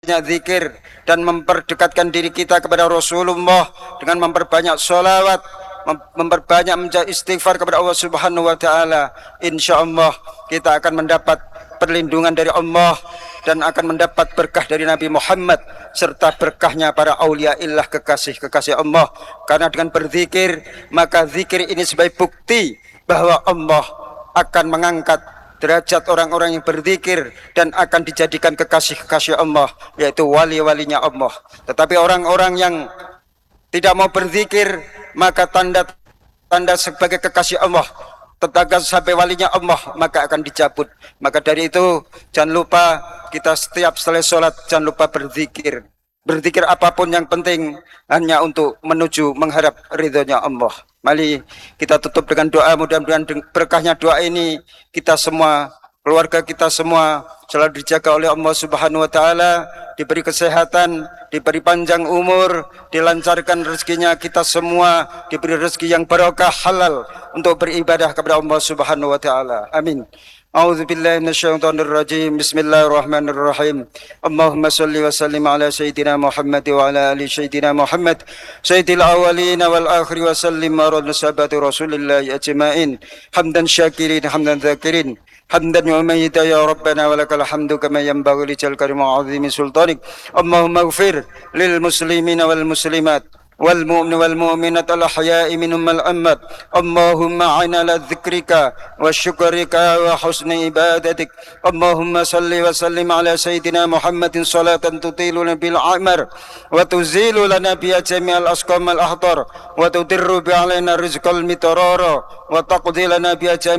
memperbanyak zikir dan memperdekatkan diri kita kepada Rasulullah dengan memperbanyak sholawat, memperbanyak menjaga istighfar kepada Allah Subhanahu wa taala, insyaallah kita akan mendapat perlindungan dari Allah dan akan mendapat berkah dari Nabi Muhammad serta berkahnya para aulia illah, kekasih-kekasih Allah. Karena dengan berzikir, maka zikir ini sebagai bukti bahwa Allah akan mengangkat derajat orang-orang yang berzikir dan akan dijadikan kekasih-kekasih Allah, yaitu wali-walinya Allah. Tetapi orang-orang yang tidak mau berzikir, maka tanda-tanda sebagai kekasih Allah, tetangga sampai walinya Allah, maka akan dicabut. Maka dari itu jangan lupa kita setiap selesai sholat jangan lupa berzikir. Berzikir apapun yang penting hanya untuk menuju mengharap ridhonya Allah. Mari kita tutup dengan doa, mudah-mudahan berkahnya doa ini kita semua, keluarga kita semua selalu dijaga oleh Allah Subhanahu wa taala, diberi kesehatan, diberi panjang umur, dilancarkan rezekinya kita semua, diberi rezeki yang barokah halal untuk beribadah kepada Allah Subhanahu wa taala. Amin. A'udzu billahi minasyaitonir rajim. Bismillahirrahmanirrahim. Allahumma shalli wa sallim ala sayyidina Muhammad wa ala ali sayyidina Muhammad sayyidil awwalin wal akhirin wa sallim ala sahabati Rasulillah ajmain. Hamdan syakirin, hamdan dzakirin, hamdan yu'ayyida ya rabbana wa lakal hamdu kama yanbaghi li jalali karim wa 'azimi sultanik. Allahumma ighfir lil muslimina wal muslimat والمؤمن والمؤمنة الأحياء منهم الأموات. اللهم أعنا على ذكرك وشكرك وحسن عبادتك. اللهم صل وسلم على سيدنا محمد صلاة تطيلنا بالعمر وتزيل لنا بها جميع الأسقام والأخطار وتدر بها علينا رزق المطرار وتقضي لنا بها